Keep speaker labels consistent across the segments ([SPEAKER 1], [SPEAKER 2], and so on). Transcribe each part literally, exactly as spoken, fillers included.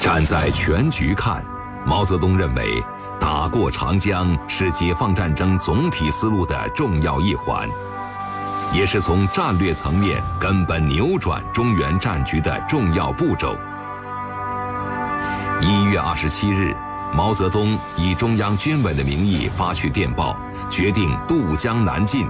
[SPEAKER 1] 站在全局看，毛泽东认为打过长江是解放战争总体思路的重要一环，也是从战略层面根本扭转中原战局的重要步骤。一月二十七日，毛泽东以中央军委的名义发去电报，决定渡江南进。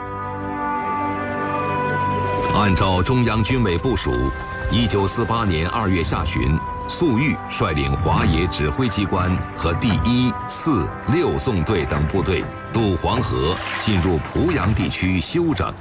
[SPEAKER 1] 按照中央军委部署，一九四八年二月下旬，粟裕率领华野指挥机关和第一、四、六纵队等部队渡黄河，进入濮阳地区休整。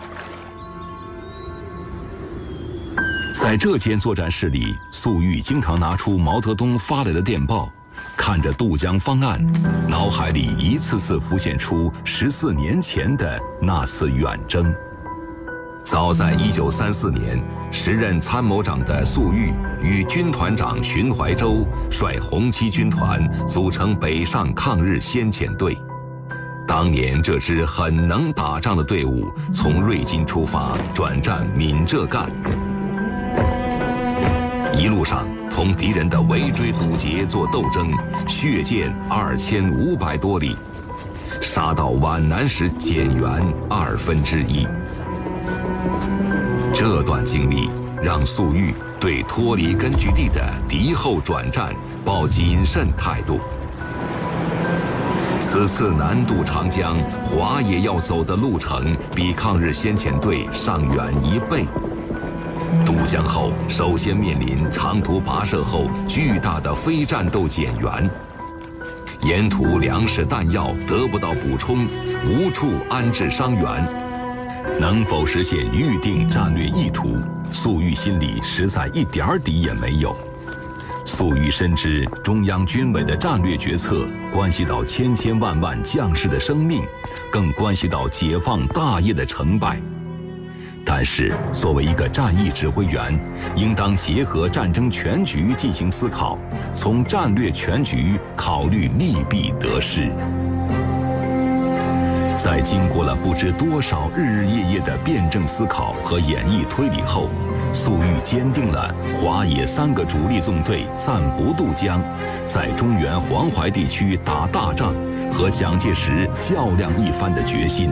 [SPEAKER 1] 在这间作战室里，粟裕经常拿出毛泽东发来的电报，看着渡江方案，脑海里一次次浮现出十四年前的那次远征。早在一九三四年，时任参谋长的粟裕与军团长荀怀洲率红七军团组成北上抗日先遣队。当年这支很能打仗的队伍从瑞金出发，转战闽浙赣，一路上同敌人的围追堵截做斗争，血溅二千五百多里，杀到皖南时减员二分之一。这段经历让粟裕对脱离根据地的敌后转战抱谨慎态度。此次南渡长江，华野要走的路程比抗日先遣队上远一倍。渡江后，首先面临长途跋涉后巨大的非战斗减员，沿途粮食弹药得不到补充，无处安置伤员。能否实现预定战略意图，粟裕心里实在一点底也没有。粟裕深知中央军委的战略决策关系到千千万万将士的生命，更关系到解放大业的成败。但是作为一个战役指挥员，应当结合战争全局进行思考，从战略全局考虑利弊得失。在经过了不知多少日日夜夜的辩证思考和演绎推理后，粟裕坚定了华野三个主力纵队暂不渡江，在中原黄淮地区打大仗，和蒋介石较量一番的决心。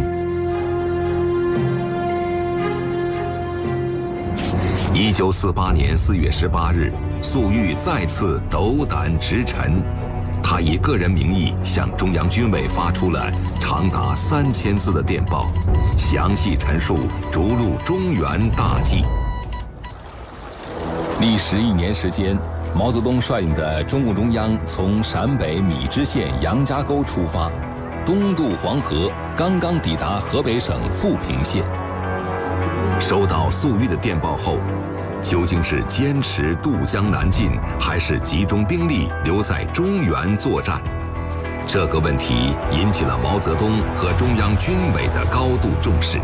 [SPEAKER 1] 一九四八年四月十八日，粟裕再次斗胆直陈。他以个人名义向中央军委发出了长达三千字的电报，详细陈述逐鹿中原大计。历时一年时间，毛泽东率领的中共中央从陕北米脂县杨家沟出发，东渡黄河，刚刚抵达河北省富平县。收到粟裕的电报后，究竟是坚持渡江南进，还是集中兵力留在中原作战？这个问题引起了毛泽东和中央军委的高度重视。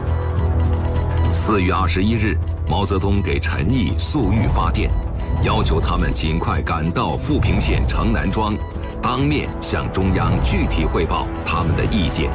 [SPEAKER 1] 四月二十一日，毛泽东给陈毅、粟裕发电，要求他们尽快赶到富平县城南庄，当面向中央具体汇报他们的意见。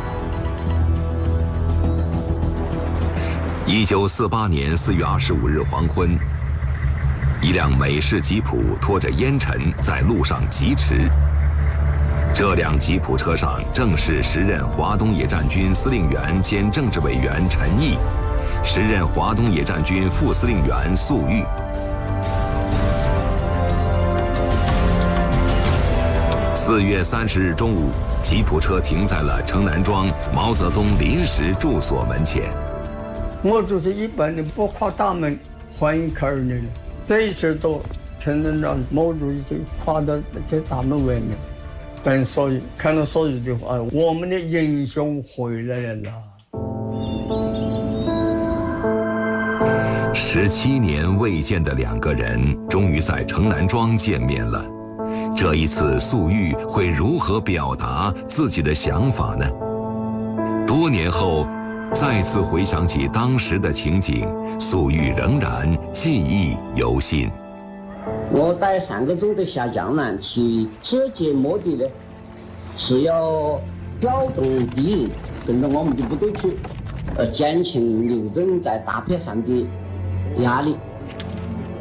[SPEAKER 1] 一九四八年四月二十五日黄昏，一辆美式吉普拖着烟尘在路上疾驰。这辆吉普车上正是时任华东野战军司令员兼政治委员陈毅，时任华东野战军副司令员粟裕。四月三十日中午，吉普车停在了城南庄毛泽东临时住所门前。
[SPEAKER 2] 毛主席一般的不跨大门欢迎客人的，这一次都承认让毛主席就跨到这大门外面，跟所有看到所有的话，我们的英雄回来了。
[SPEAKER 1] 十七年未见的两个人，终于在城南庄见面了。这一次，粟裕会如何表达自己的想法呢？多年后，再次回想起当时的情景，粟裕仍然记忆犹新。
[SPEAKER 3] 我带三个纵队下江南，其直接目的呢，是要调动敌营跟着我们的部队去，呃，减轻刘震在大片上的压力。